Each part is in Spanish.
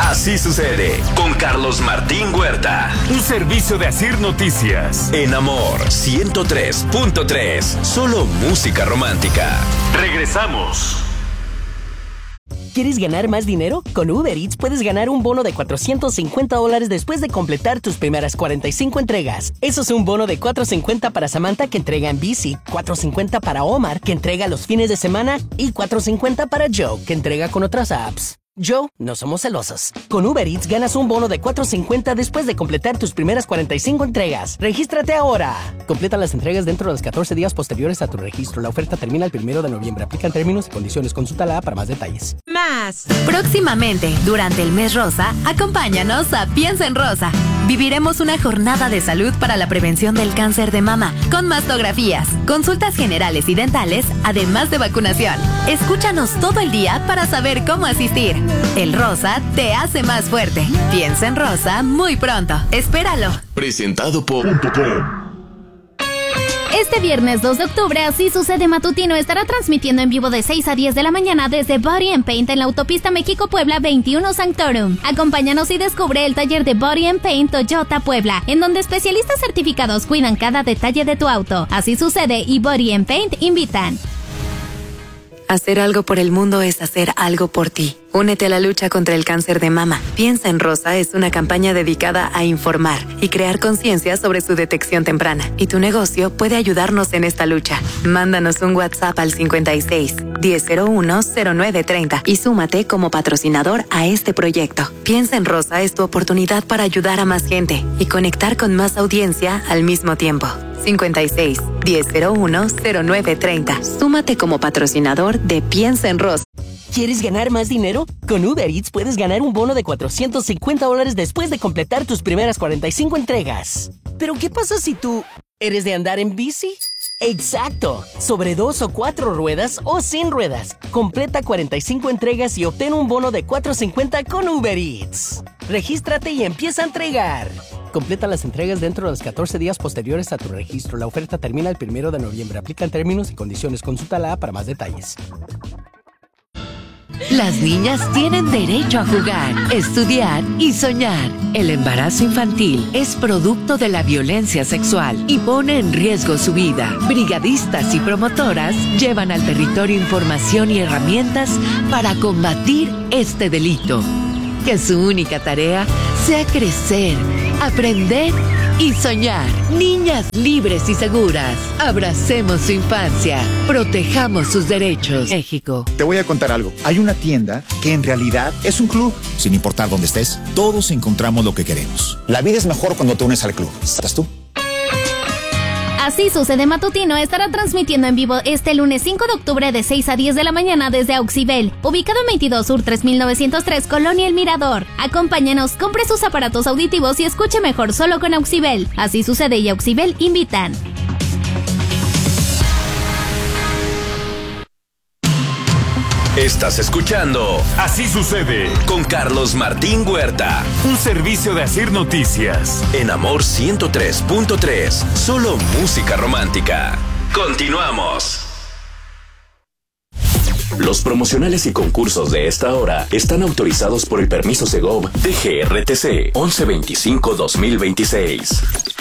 Así sucede con Carlos Martín Huerta. Un servicio de Asir Noticias. En Amor 103.3. Solo música romántica. Regresamos. ¿Quieres ganar más dinero? Con Uber Eats puedes ganar un bono de $450 después de completar tus primeras 45 entregas. Eso es un bono de $450 para Samantha, que entrega en bici, $450 para Omar, que entrega los fines de semana, y $450 para Joe, que entrega con otras apps. Joe, no somos celosos. Con Uber Eats ganas un bono de $450 después de completar tus primeras 45 entregas. ¡Regístrate ahora! Completa las entregas dentro de los 14 días posteriores a tu registro. La oferta termina el 1 de noviembre. Aplican términos y condiciones. Consúltala para más detalles. Próximamente, durante el mes rosa, acompáñanos a Piensa en Rosa. Viviremos una jornada de salud para la prevención del cáncer de mama, con mastografías, consultas generales y dentales, además de vacunación. Escúchanos todo el día para saber cómo asistir. El rosa te hace más fuerte. Piensa en Rosa muy pronto. Espéralo. Presentado por Este viernes 2 de octubre, Así Sucede Matutino estará transmitiendo en vivo de 6 a 10 de la mañana desde Body and Paint en la autopista México-Puebla 21 Sanctorum. Acompáñanos y descubre el taller de Body and Paint Toyota Puebla, en donde especialistas certificados cuidan cada detalle de tu auto. Así Sucede y Body and Paint invitan. Hacer algo por el mundo es hacer algo por ti. Únete a la lucha contra el cáncer de mama. Piensa en Rosa es una campaña dedicada a informar y crear conciencia sobre su detección temprana. Y tu negocio puede ayudarnos en esta lucha. Mándanos un WhatsApp al 56 1001 0930 y súmate como patrocinador a este proyecto. Piensa en Rosa es tu oportunidad para ayudar a más gente y conectar con más audiencia al mismo tiempo. 56 1001 0930. Súmate como patrocinador de Piensa en Rosa. ¿Quieres ganar más dinero? Con Uber Eats puedes ganar un bono de $450 después de completar tus primeras 45 entregas. ¿Pero qué pasa si tú eres de andar en bici? ¡Exacto! Sobre 2 o 4 ruedas o sin ruedas. Completa 45 entregas y obtén un bono de $450 con Uber Eats. Regístrate y empieza a entregar. Completa las entregas dentro de los 14 días posteriores a tu registro. La oferta termina el 1 de noviembre. Aplican términos y condiciones. Consúltala para más detalles. Las niñas tienen derecho a jugar, estudiar y soñar. El embarazo infantil es producto de la violencia sexual y pone en riesgo su vida. Brigadistas y promotoras llevan al territorio información y herramientas para combatir este delito. Que su única tarea sea crecer, aprender y soñar. Niñas libres y seguras. Abracemos su infancia. Protejamos sus derechos. México. Te voy a contar algo. Hay una tienda que en realidad es un club. Sin importar dónde estés, todos encontramos lo que queremos. La vida es mejor cuando te unes al club. ¿Estás tú? Así Sucede Matutino estará transmitiendo en vivo este lunes 5 de octubre de 6 a 10 de la mañana desde Auxibel, ubicado en 22 Sur 3903, Colonia El Mirador. Acompáñanos, compre sus aparatos auditivos y escuche mejor solo con Auxibel. Así Sucede y Auxibel invitan. Estás escuchando Así Sucede con Carlos Martín Huerta. Un servicio de Asir Noticias. En Amor 103.3. Solo música romántica. Continuamos. Los promocionales y concursos de esta hora están autorizados por el permiso Segov DGRTC 1125-2026.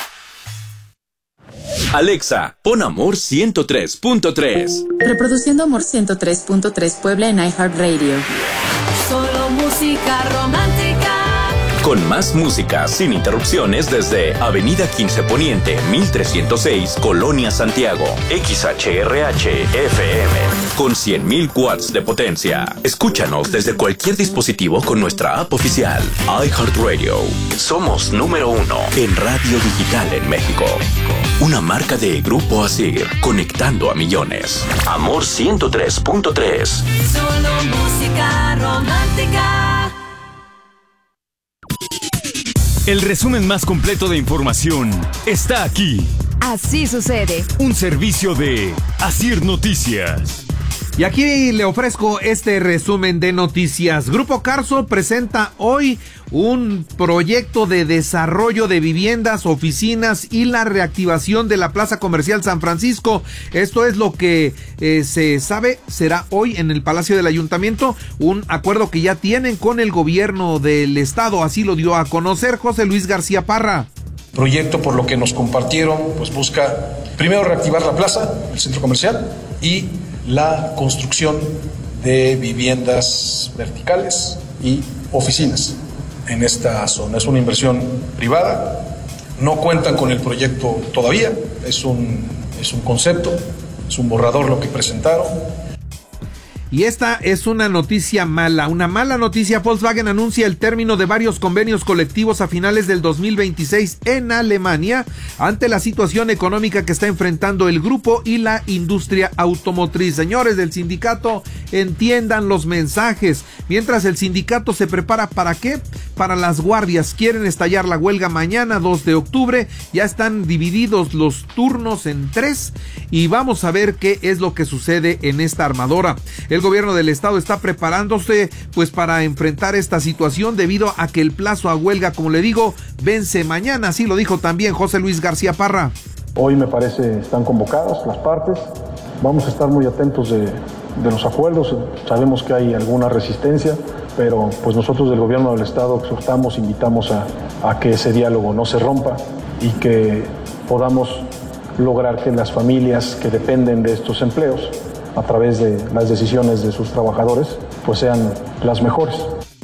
Alexa, pon Amor 103.3. Reproduciendo Amor 103.3 Puebla en iHeartRadio. Solo música romántica. Con más música sin interrupciones desde Avenida 15 Poniente, 1306, Colonia Santiago. XHRH FM con 100,000 watts de potencia. Escúchanos desde cualquier dispositivo con nuestra app oficial iHeartRadio. Somos número 1 en radio digital en México. Una marca de Grupo Asir, conectando a millones. Amor 103.3. Solo música romántica. El resumen más completo de información está aquí. Así sucede. Un servicio de Asir Noticias. Y aquí le ofrezco este resumen de noticias. Grupo Carso presenta hoy un proyecto de desarrollo de viviendas, oficinas y la reactivación de la Plaza Comercial San Francisco. Esto es lo que se sabe, será hoy en el Palacio del Ayuntamiento, un acuerdo que ya tienen con el gobierno del estado, así lo dio a conocer José Luis García Parra. Proyecto, por lo que nos compartieron, pues busca primero reactivar la plaza, el centro comercial, y la construcción de viviendas verticales y oficinas en esta zona. Es una inversión privada, no cuentan con el proyecto todavía, es un concepto, es un borrador lo que presentaron. Y esta es una noticia mala, una mala noticia. Volkswagen anuncia el término de varios convenios colectivos a finales del 2026 en Alemania ante la situación económica que está enfrentando el grupo y la industria automotriz. Señores del sindicato, entiendan los mensajes. Mientras el sindicato se prepara, ¿para qué? Para las guardias. Quieren estallar la huelga mañana, 2 de octubre. Ya están divididos los turnos en 3 y vamos a ver qué es lo que sucede en esta armadora. El gobierno del estado está preparándose pues para enfrentar esta situación debido a que el plazo a huelga, como le digo, vence mañana. Así lo dijo también José Luis García Parra. Hoy me parece están convocadas las partes. Vamos a estar muy atentos de los acuerdos. Sabemos que hay alguna resistencia, pero pues nosotros del gobierno del estado exhortamos, invitamos a que ese diálogo no se rompa y que podamos lograr que las familias que dependen de estos empleos a través de las decisiones de sus trabajadores, pues sean las mejores.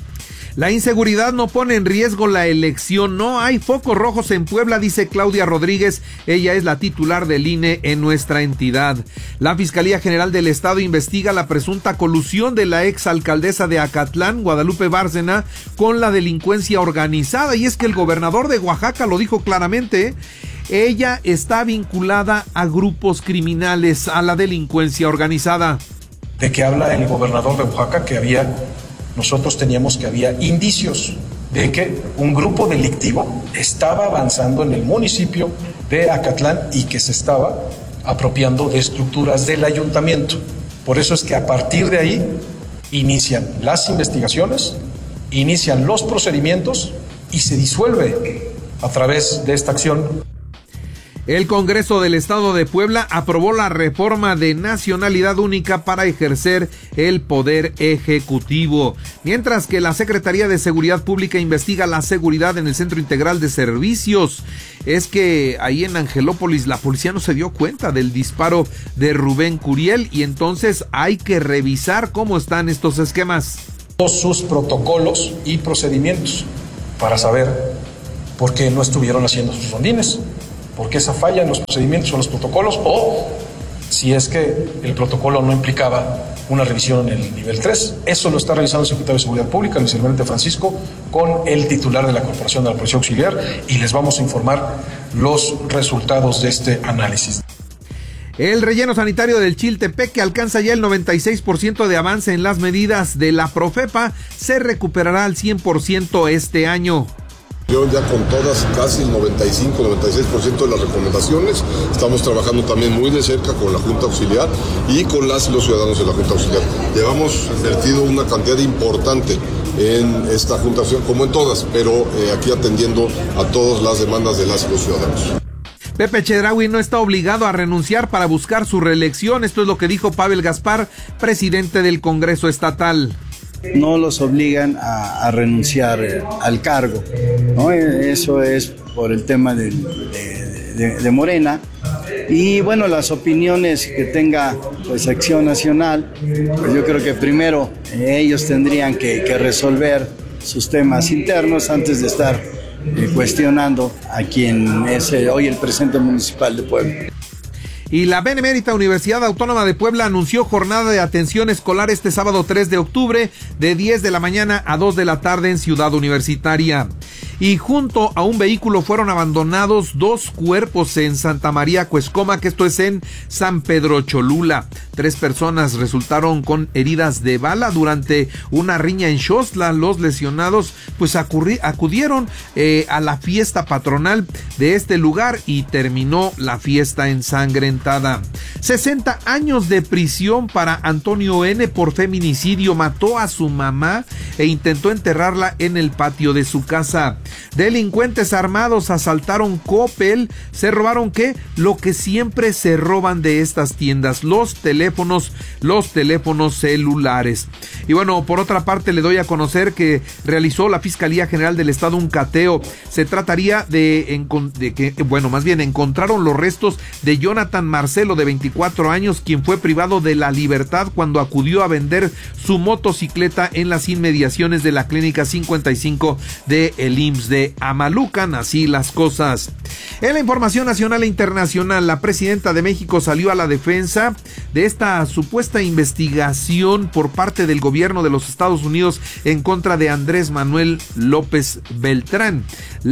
La inseguridad no pone en riesgo la elección. No hay focos rojos en Puebla, dice Claudia Rodríguez. Ella es la titular del INE en nuestra entidad. La Fiscalía General del Estado investiga la presunta colusión de la exalcaldesa de Acatlán, Guadalupe Bárcena, con la delincuencia organizada. Y es que el gobernador de Oaxaca lo dijo claramente, ella está vinculada a grupos criminales, a la delincuencia organizada. ¿De qué habla el gobernador de Oaxaca? Nosotros teníamos que había indicios de que un grupo delictivo estaba avanzando en el municipio de Acatlán y que se estaba apropiando de estructuras del ayuntamiento. Por eso es que a partir de ahí inician las investigaciones, inician los procedimientos y se disuelve a través de esta acción. El Congreso del Estado de Puebla aprobó la reforma de nacionalidad única para ejercer el poder ejecutivo, mientras que la Secretaría de Seguridad Pública investiga la seguridad en el Centro Integral de Servicios. Es que ahí en Angelópolis la policía no se dio cuenta del disparo de Rubén Curiel y entonces hay que revisar cómo están estos esquemas. Sus protocolos y procedimientos para saber por qué no estuvieron haciendo sus rondines. Porque esa falla en los procedimientos o los protocolos, o si es que el protocolo no implicaba una revisión en el nivel 3. Eso lo está realizando el secretario de Seguridad Pública, el vicealmirante Francisco, con el titular de la Corporación de la Policía Auxiliar, y les vamos a informar los resultados de este análisis. El relleno sanitario del Chiltepeque alcanza ya el 96% de avance en las medidas de la Profepa, se recuperará al 100% este año. Ya con todas, casi el 95-96% de las recomendaciones. Estamos trabajando también muy de cerca con la Junta Auxiliar y con las y los ciudadanos de la Junta Auxiliar. Llevamos invertido una cantidad importante en esta Junta Auxiliar, como en todas, pero aquí atendiendo a todas las demandas de las y los ciudadanos. Pepe Chedraui no está obligado a renunciar para buscar su reelección. Esto es lo que dijo Pavel Gaspar, presidente del Congreso Estatal. No los obligan a renunciar al cargo, ¿no? Eso es por el tema de Morena. Y bueno, las opiniones que tenga pues Acción Nacional, pues yo creo que primero ellos tendrían que resolver sus temas internos antes de estar cuestionando a quien es hoy el presidente municipal de Puebla. Y la Benemérita Universidad Autónoma de Puebla anunció jornada de atención escolar este sábado 3 de octubre de 10 de la mañana a 2 de la tarde en Ciudad Universitaria. Y junto a un vehículo fueron abandonados 2 cuerpos en Santa María Cuezcoma, que esto es en San Pedro Cholula. 3 personas resultaron con heridas de bala durante una riña en Xostla. Los lesionados pues acudieron a la fiesta patronal de este lugar y terminó la fiesta ensangrentada. 60 años de prisión para Antonio N. por feminicidio. Mató a su mamá e intentó enterrarla en el patio de su casa. Delincuentes armados asaltaron Coppel. ¿Se robaron qué? Lo que siempre se roban de estas tiendas, los teléfonos celulares. Y bueno, por otra parte le doy a conocer que realizó la Fiscalía General del Estado un cateo. Se trataría encontraron los restos de Jonathan Marcelo, de 24 años, quien fue privado de la libertad cuando acudió a vender su motocicleta en las inmediaciones de la Clínica 55 de el IMSS de Amalucan. Así las cosas. En la información nacional e internacional, la presidenta de México salió a la defensa de esta supuesta investigación por parte del gobierno de los Estados Unidos en contra de Andrés Manuel López Beltrán.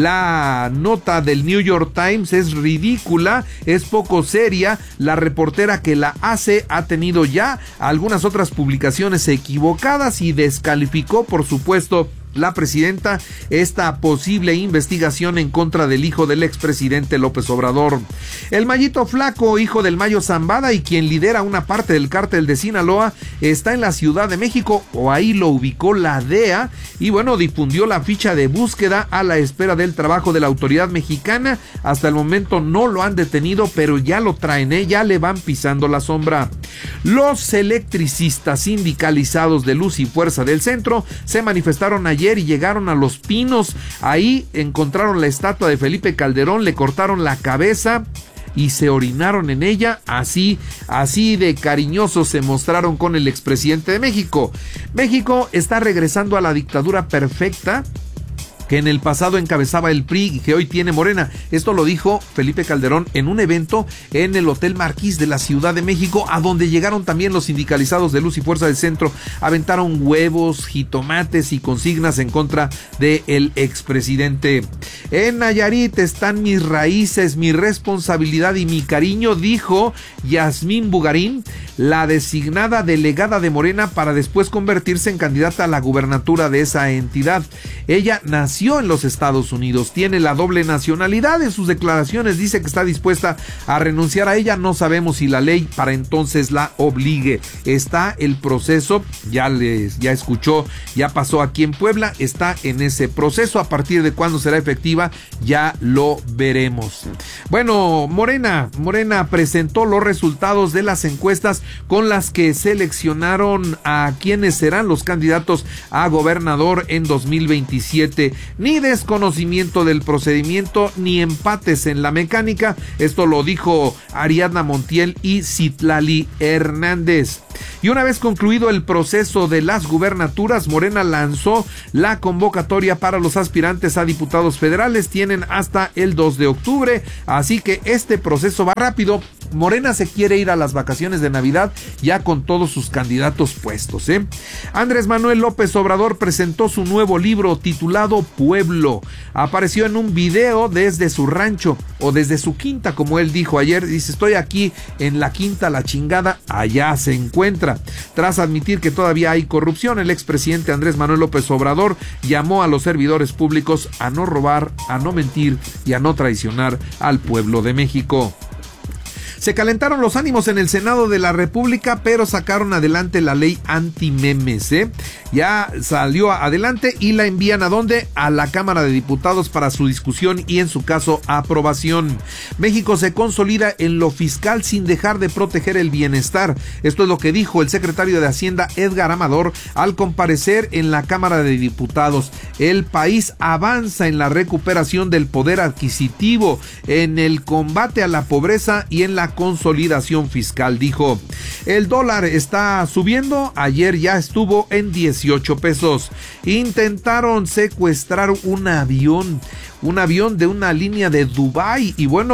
La nota del New York Times es ridícula, es poco seria. La reportera que la hace ha tenido ya algunas otras publicaciones equivocadas y descalificó, por supuesto, la presidenta esta posible investigación en contra del hijo del expresidente López Obrador. El Mayito Flaco, hijo del Mayo Zambada y quien lidera una parte del cártel de Sinaloa, está en la Ciudad de México, o ahí lo ubicó la DEA, y bueno, difundió la ficha de búsqueda a la espera del trabajo de la autoridad mexicana. Hasta el momento no lo han detenido, pero ya lo traen, ya le van pisando la sombra. Los electricistas sindicalizados de Luz y Fuerza del Centro se manifestaron ayer y llegaron a Los Pinos. Ahí encontraron la estatua de Felipe Calderón, le cortaron la cabeza y se orinaron en ella. Así de cariñosos se mostraron con el expresidente de México. México está regresando a la dictadura perfecta que en el pasado encabezaba el PRI y que hoy tiene Morena. Esto lo dijo Felipe Calderón en un evento en el Hotel Marquís de la Ciudad de México, a donde llegaron también los sindicalizados de Luz y Fuerza del Centro. Aventaron huevos, jitomates y consignas en contra del expresidente. En Nayarit están mis raíces, mi responsabilidad y mi cariño, dijo Yasmín Bugarín, la designada delegada de Morena para después convertirse en candidata a la gubernatura de esa entidad. Ella nació en los Estados Unidos, tiene la doble nacionalidad. En sus declaraciones dice que está dispuesta a renunciar a ella. No sabemos si la ley para entonces la obligue. Está el proceso, ya escuchó, ya pasó aquí en Puebla, está en ese proceso. A partir de cuándo será efectiva, ya lo veremos. Bueno, Morena presentó los resultados de las encuestas con las que seleccionaron a quienes serán los candidatos a gobernador en 2027. Ni desconocimiento del procedimiento ni empates en la mecánica. Esto lo dijo Ariadna Montiel y Citlali Hernández. Y una vez concluido el proceso de las gubernaturas, Morena lanzó la convocatoria para los aspirantes a diputados federales. Tienen hasta el 2 de octubre, así que este proceso va rápido. Morena se quiere ir a las vacaciones de Navidad ya con todos sus candidatos puestos, Andrés Manuel López Obrador presentó su nuevo libro titulado Pueblo. Apareció en un video desde su rancho, o desde su quinta, como él dijo ayer. Dice: estoy aquí en la quinta, la chingada, allá se encuentra. Tras admitir que todavía hay corrupción, el expresidente Andrés Manuel López Obrador llamó a los servidores públicos a no robar, a no mentir y a no traicionar al pueblo de México. Se calentaron los ánimos en el Senado de la República, pero sacaron adelante la ley anti-memes, Ya salió adelante y la envían ¿a dónde? A la Cámara de Diputados para su discusión y, en su caso, aprobación. México se consolida en lo fiscal sin dejar de proteger el bienestar. Esto es lo que dijo el secretario de Hacienda, Edgar Amador, al comparecer en la Cámara de Diputados. El país avanza en la recuperación del poder adquisitivo, en el combate a la pobreza y en la consolidación fiscal, dijo. El dólar está subiendo, ayer ya estuvo en 18 pesos. Intentaron secuestrar un avión de una línea de Dubái y bueno,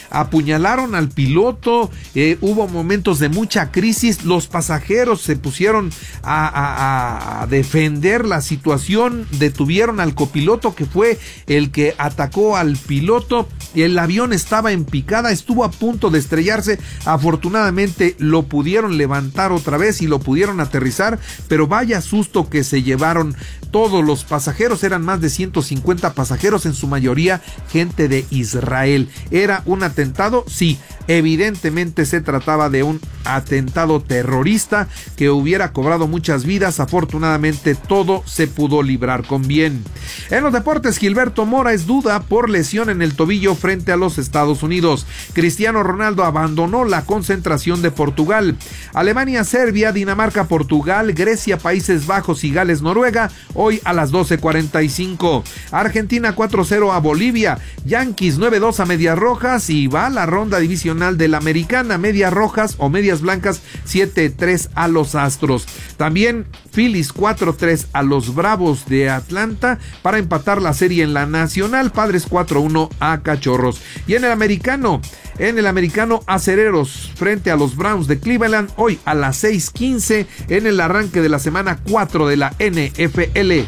apuñalaron al piloto, hubo momentos de mucha crisis, los pasajeros se pusieron a defender la situación, detuvieron al copiloto que fue el que atacó al piloto, y el avión estaba en picada, estuvo a punto de estrellarse, afortunadamente lo pudieron levantar otra vez y lo pudieron aterrizar, pero vaya susto que se llevaron todos los pasajeros, eran más de 150 pasajeros, en su mayoría gente de Israel. ¿Era un atentado? Sí, evidentemente se trataba de un atentado terrorista que hubiera cobrado muchas vidas. Afortunadamente todo se pudo librar con bien. En los deportes, Gilberto Mora es duda por lesión en el tobillo frente a los Estados Unidos. Cristiano Ronaldo abandonó la concentración de Portugal. Alemania, Serbia, Dinamarca, Portugal, Grecia, Países Bajos y Gales, Noruega, hoy a las 12:45. Argentina 4-0 a Bolivia. Yankees 9-2 a Medias Rojas y va la ronda divisional de la Americana. Medias Rojas o Medias Blancas 7-3 a los Astros. También Phillies 4-3 a los Bravos de Atlanta para empatar la serie en la Nacional. Padres 4-1 a Cachorros. Y en el americano, Acereros frente a los Browns de Cleveland, hoy a las 6:15 en el arranque de la semana 4 de la NFL.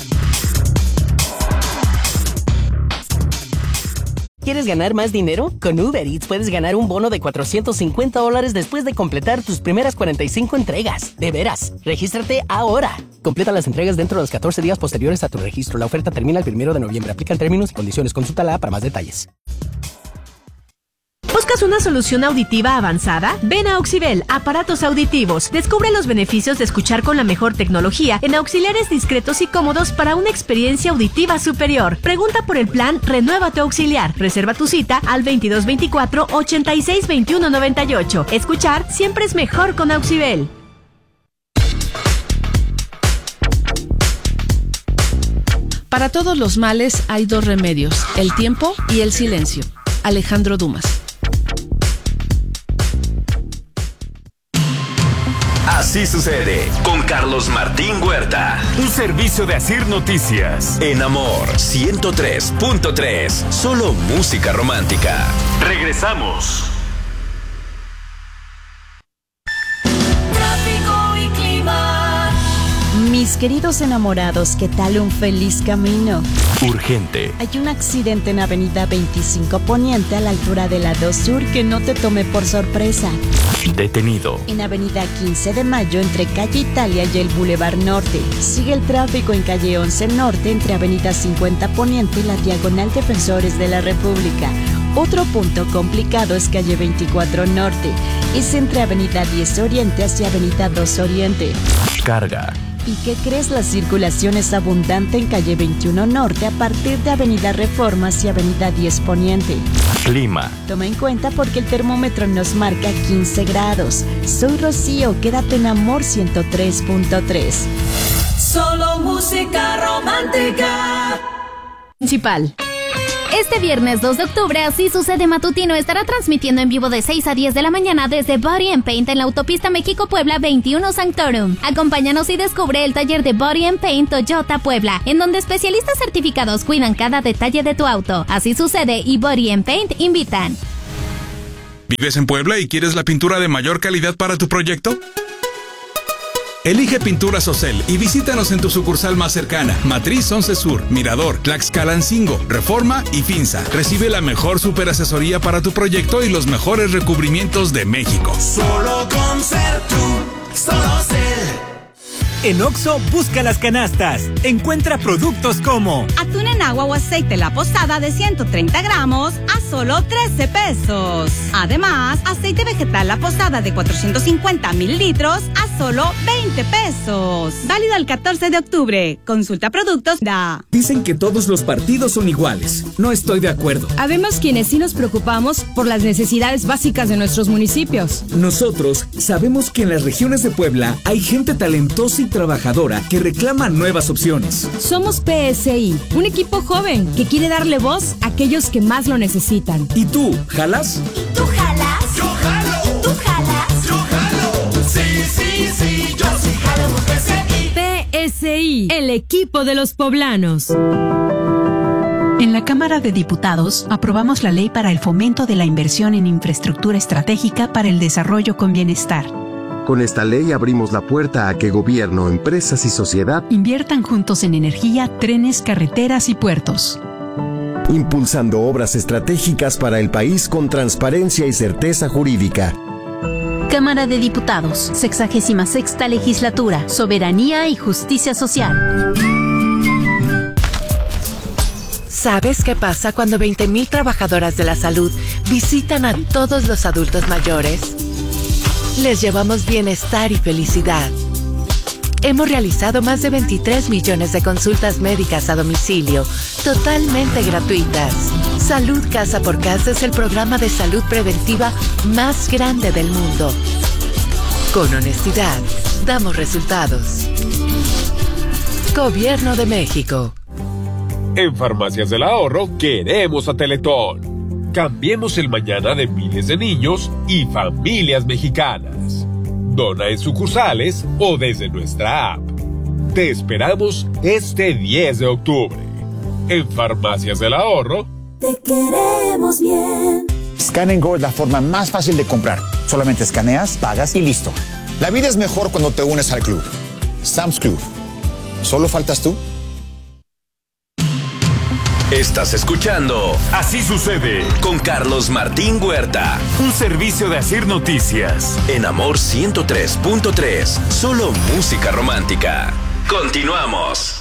¿Quieres ganar más dinero? Con Uber Eats puedes ganar un bono de $450 después de completar tus primeras 45 entregas. De veras, regístrate ahora. Completa las entregas dentro de los 14 días posteriores a tu registro. La oferta termina el 1 de noviembre. Aplican términos y condiciones. Consúltala para más detalles. ¿Buscas una solución auditiva avanzada? Ven a Auxibel, aparatos auditivos. Descubre los beneficios de escuchar con la mejor tecnología en auxiliares discretos y cómodos para una experiencia auditiva superior. Pregunta por el plan Renueva tu Auxiliar. Reserva tu cita al 2224-862198. Escuchar siempre es mejor con Auxibel. Para todos los males hay dos remedios, el tiempo y el silencio. Alejandro Dumas. Así sucede con Carlos Martín Huerta. Un servicio de Asir Noticias. En Amor 103.3. Solo música romántica. Regresamos. Tráfico y clima. Mis queridos enamorados, ¿qué tal un feliz camino? Urgente. Hay un accidente en Avenida 25 Poniente a la altura de la 2 Sur que no te tome por sorpresa. Detenido. En Avenida 15 de Mayo entre Calle Italia y el Boulevard Norte. Sigue el tráfico en Calle 11 Norte entre Avenida 50 Poniente y la Diagonal Defensores de la República. Otro punto complicado es Calle 24 Norte. Es entre Avenida 10 Oriente hacia Avenida 2 Oriente. Carga. ¿Y qué crees? La circulación es abundante en Calle 21 Norte a partir de Avenida Reforma hacia Avenida 10 Poniente. Clima. Toma en cuenta porque el termómetro nos marca 15 grados. Soy Rocío, quédate en Amor 103.3. Solo música romántica. Principal. Este viernes 2 de octubre, Así Sucede Matutino estará transmitiendo en vivo de 6 a 10 de la mañana desde Body & Paint en la autopista México-Puebla 21 Sanctorum. Acompáñanos y descubre el taller de Body & Paint Toyota Puebla, en donde especialistas certificados cuidan cada detalle de tu auto. Así Sucede y Body & Paint invitan. ¿Vives en Puebla y quieres la pintura de mayor calidad para tu proyecto? Elige Pinturas Ocel y visítanos en tu sucursal más cercana. Matriz 11 Sur, Mirador, Tlaxcalancingo, Reforma y Finza. Recibe la mejor superasesoría para tu proyecto y los mejores recubrimientos de México. Solo con ser tú, solo Ocel. En Oxxo, busca las canastas. Encuentra productos como atún en agua o aceite La Posada de 130 gramos a solo 13 pesos. Además, aceite vegetal La Posada de 450 mililitros a solo 20 pesos. Válido el 14 de octubre. Consulta productos DA. Dicen que todos los partidos son iguales. No estoy de acuerdo. Habemos quienes sí nos preocupamos por las necesidades básicas de nuestros municipios. Nosotros sabemos que en las regiones de Puebla hay gente talentosa y trabajadora que reclama nuevas opciones. Somos PSI, un equipo joven que quiere darle voz a aquellos que más lo necesitan. ¿Y tú, jalas? ¿Y tú jalas? Yo jalo. ¿Tú jalas? Yo jalo. Sí, sí, sí, yo sí jalo con PSI. PSI, el equipo de los poblanos. En la Cámara de Diputados aprobamos la ley para el fomento de la inversión en infraestructura estratégica para el desarrollo con bienestar. Con esta ley abrimos la puerta a que gobierno, empresas y sociedad inviertan juntos en energía, trenes, carreteras y puertos. Impulsando obras estratégicas para el país con transparencia y certeza jurídica. Cámara de Diputados, 66ª Legislatura, Soberanía y Justicia Social. ¿Sabes qué pasa cuando 20,000 trabajadoras de la salud visitan a todos los adultos mayores? Les llevamos bienestar y felicidad. Hemos realizado más de 23 millones de consultas médicas a domicilio, totalmente gratuitas. Salud Casa por Casa es el programa de salud preventiva más grande del mundo. Con honestidad, damos resultados. Gobierno de México. En Farmacias del Ahorro queremos a Teletón. Cambiemos el mañana de miles de niños y familias mexicanas. Dona en sucursales o desde nuestra app. Te esperamos este 10 de octubre. En Farmacias del Ahorro. Te queremos bien. Scan & Go es la forma más fácil de comprar. Solamente escaneas, pagas y listo. La vida es mejor cuando te unes al club. Sam's Club. ¿Solo faltas tú? Estás escuchando Así Sucede con Carlos Martín Huerta. Un servicio de Asir Noticias. En Amor 103.3. Solo música romántica. Continuamos.